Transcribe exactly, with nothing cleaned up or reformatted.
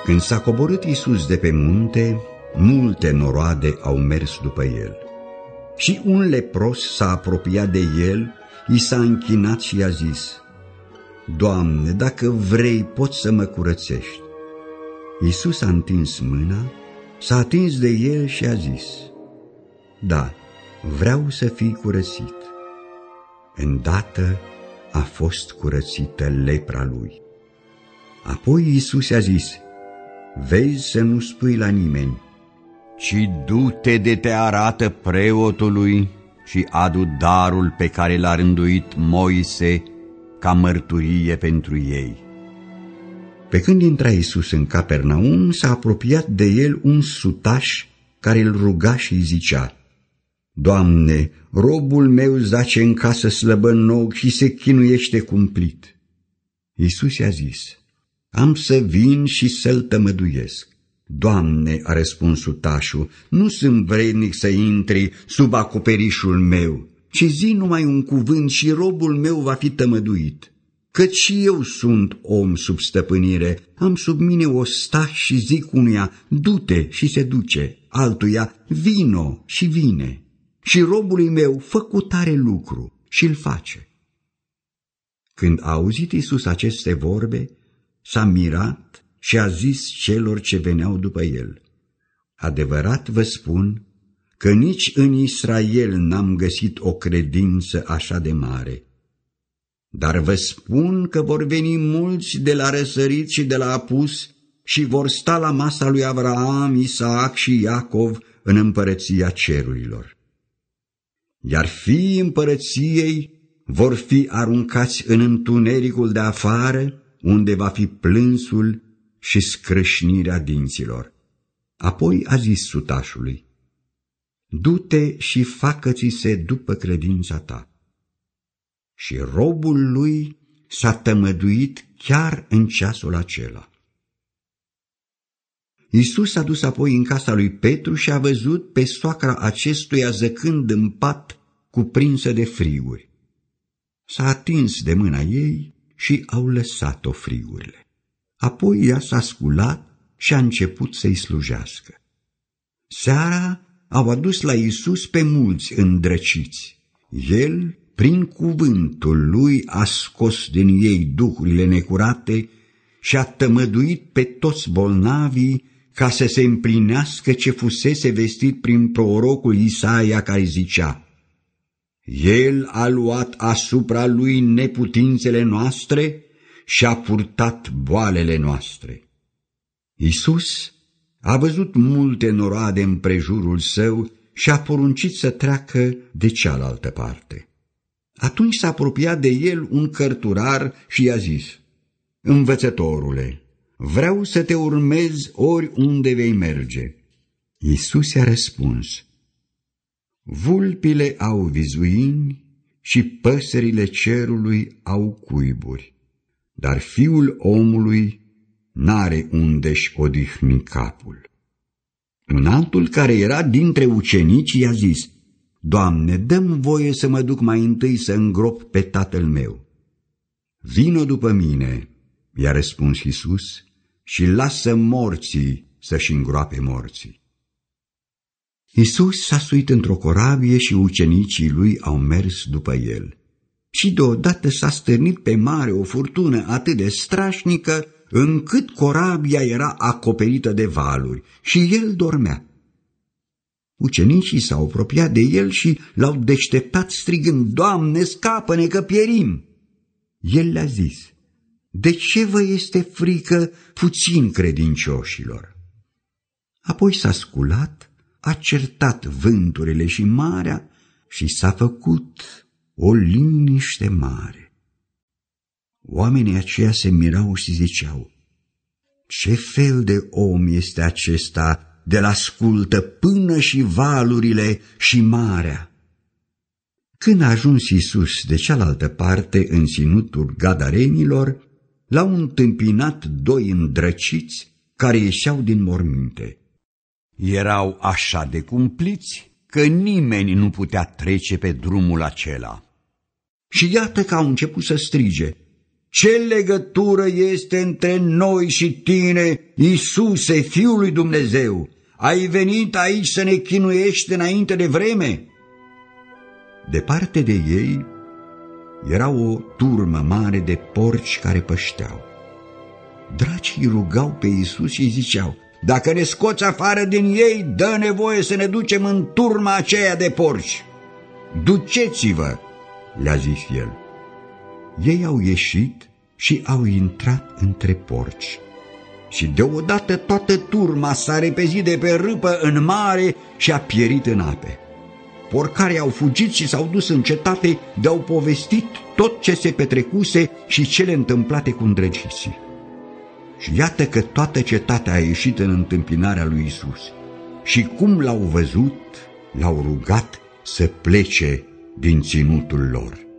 Când s-a coborât Iisus de pe munte, multe noroade au mers după el. Și un lepros s-a apropiat de el, i s-a închinat și i-a zis: Doamne, dacă vrei, poți să mă curățești. Iisus a întins mâna, s-a atins de el și a zis: Da, vreau să fii curățit. Îndată a fost curățită lepra lui. Apoi Iisus i-a zis: Vezi să nu spui la nimeni, ci du-te de te arată preotului și adu darul pe care l-a rânduit Moise ca mărturie pentru ei. Pe când intra Iisus în Capernaum, s-a apropiat de el un sutaș care îl ruga și îi zicea: Doamne, robul meu zace în casă slăbănog și se chinuiește cumplit. Iisus i-a zis: Am să vin și să-l tămăduiesc. Doamne, a răspuns sutașul, nu sunt vrednic să intri sub acoperișul meu, ci zi numai un cuvânt și robul meu va fi tămăduit. Căci și eu sunt om sub stăpânire, am sub mine ostași și zic unuia: du-te și se duce, altuia: vino și vine. Și robului meu: fă cu tare lucru și îl face. Când a auzit Iisus aceste vorbe, s-a mirat și a zis celor ce veneau după el: Adevărat vă spun că nici în Israel n-am găsit o credință așa de mare. Dar vă spun că vor veni mulți de la răsărit și de la apus și vor sta la masa lui Avraam, Isaac și Iacov în împărăția cerurilor. Iar fiii împărăției vor fi aruncați în întunericul de afară, unde va fi plânsul și scrâșnirea dinților. Apoi a zis sutașului: Du-te și facă-ți-se după credința ta. Și robul lui s-a tămăduit chiar în ceasul acela. Iisus s-a dus apoi în casa lui Petru și a văzut pe soacra acestuia zăcând în pat, cuprinsă de friguri. S-a atins de mâna ei și au lăsat-o frigurile. Apoi ea s-a sculat și a început să-i slujească. Seara au adus la Iisus pe mulți îndrăciți. El, prin cuvântul lui, a scos din ei duhurile necurate și a tămăduit pe toți bolnavii, ca să se împlinească ce fusese vestit prin prorocul Isaia, care zicea: El a luat asupra lui neputințele noastre și a purtat boalele noastre. Iisus a văzut multe noroade împrejurul său și a poruncit să treacă de cealaltă parte. Atunci s-a apropiat de el un cărturar și i-a zis: Învățătorule, vreau să te urmez oriunde vei merge. Iisus i-a răspuns: Vulpile au vizuini și păsările cerului au cuiburi, dar Fiul omului n-are unde-și odihni capul. Un altul care era dintre ucenici i-a zis: Doamne, dă-mi voie să mă duc mai întâi să îngrop pe tatăl meu. Vino după mine, i-a răspuns Iisus, și lasă morții să-și îngroape morții. Iisus s-a suit într-o corabie și ucenicii lui au mers după el. Și deodată s-a stârnit pe mare o furtună atât de strașnică, încât corabia era acoperită de valuri și el dormea. Ucenicii s-au apropiat de el și l-au deșteptat strigând: Doamne, scapă-ne că pierim! El le-a zis: De ce vă este frică, puțin credincioșilor? Apoi s-a sculat, a certat vânturile și marea și s-a făcut o liniște mare. Oamenii aceia se mirau și ziceau: Ce fel de om este acesta, de-l ascultă până și valurile și marea? Când a ajuns Iisus de cealaltă parte în ținutul gadarenilor, l-au întâmpinat doi îndrăciți care ieșeau din morminte. Erau așa de cumpliți că nimeni nu putea trece pe drumul acela. Și iată că au început să strige: Ce legătură este între noi și tine, Iisuse, Fiul lui Dumnezeu? Ai venit aici să ne chinuiești înainte de vreme?" Departe de ei era o turmă mare de porci care pășteau. Dracii rugau pe Iisus și ziceau: "Dacă ne scoți afară din ei, dă nevoie să ne ducem în turma aceea de porci." "Duceți-vă," le-a zis el. Ei au ieșit și au intrat între porci. Și deodată toată turma s-a repezit de pe râpă în mare și a pierit în ape. Porcarii au fugit și s-au dus în cetate, de-au povestit tot ce se petrecuse și cele întâmplate cu îndrăgiții. Și iată că toată cetatea a ieșit în întâmpinarea lui Iisus. Și cum l-au văzut, l-au rugat să plece din ținutul lor.